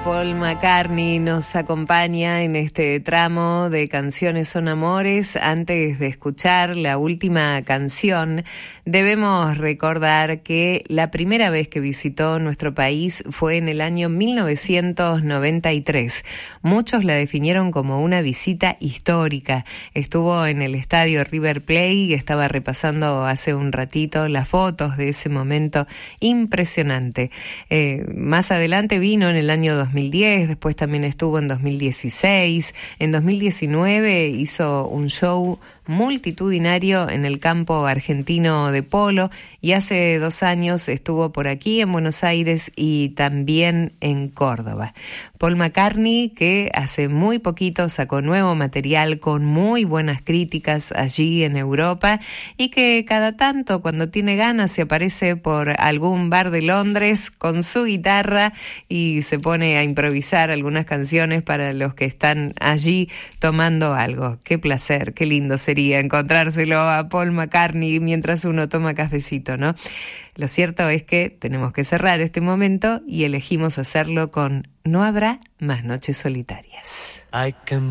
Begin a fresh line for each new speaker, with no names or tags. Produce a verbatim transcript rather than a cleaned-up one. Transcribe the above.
Paul McCartney nos acompaña en este tramo de Canciones son Amores. Antes de escuchar la última canción, debemos recordar que la primera vez que visitó nuestro país fue en el año mil novecientos noventa y tres. Muchos la definieron como una visita histórica. Estuvo en el estadio River Plate y estaba repasando hace un ratito las fotos de ese momento impresionante. Eh, más adelante vino en el año dos mil diez, después también estuvo en dos mil dieciséis, en dos mil diecinueve hizo un show multitudinario en el campo argentino de polo y hace dos años estuvo por aquí en Buenos Aires y también en Córdoba. Paul McCartney, que hace muy poquito sacó nuevo material con muy buenas críticas allí en Europa y que cada tanto cuando tiene ganas se aparece por algún bar de Londres con su guitarra y se pone a improvisar algunas canciones para los que están allí tomando algo. Qué placer, qué lindo sería encontrárselo a Paul McCartney mientras uno toma cafecito, ¿no? Lo cierto es que tenemos que cerrar este momento y elegimos hacerlo con No habrá más noches solitarias.
I can